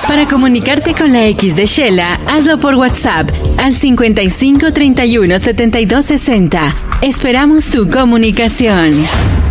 Para comunicarte con la X de Shela, hazlo por WhatsApp al 55 31 72 60. Esperamos tu comunicación.